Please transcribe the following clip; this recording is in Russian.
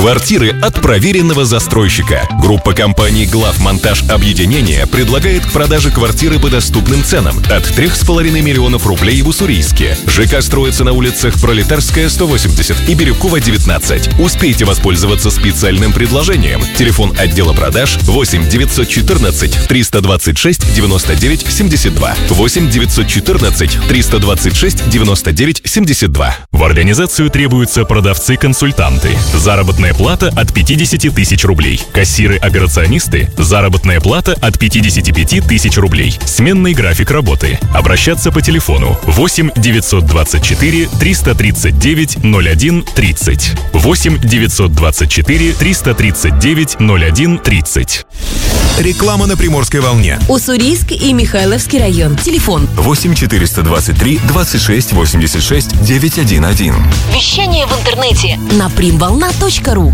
Квартиры от проверенного застройщика. Группа компаний «Главмонтаж Объединение» предлагает к продаже квартиры по доступным ценам от 3,5 миллионов рублей в Уссурийске. ЖК строится на улицах Пролетарская, 180 и Бирюкова, 19. Успейте воспользоваться специальным предложением. Телефон отдела продаж 8 914 326 99 72. 8 914 326 99 72. В организацию требуются продавцы-консультанты. Заработная плата от 50 тысяч рублей. Кассиры-операционисты. Заработная плата от 55 тысяч рублей. Сменный график работы. Обращаться по телефону 8 924 339 01 30. 8 924 339 01 30. Реклама на Приморской волне. Уссурийск и Михайловский район. Телефон 8 423 26 86 911. Вещание в интернете на primvolna.ru.